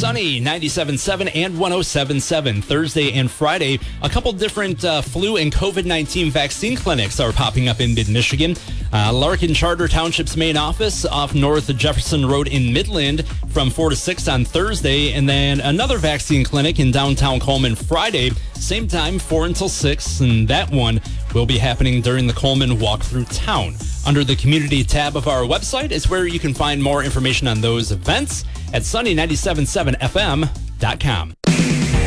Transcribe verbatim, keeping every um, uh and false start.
Sunny ninety-seven point seven and one oh seven point seven. Thursday and Friday, a couple different uh, flu and COVID nineteen vaccine clinics are popping up in mid-Michigan. Uh, Larkin Charter Township's main office off North Jefferson Road in Midland from four to six on Thursday. And then another vaccine clinic in downtown Coleman Friday, same time, four until six. And that one will be happening during the Coleman Walk Through Town. Under the community tab of our website is where you can find more information on those events at sunny nine seven seven f m dot com.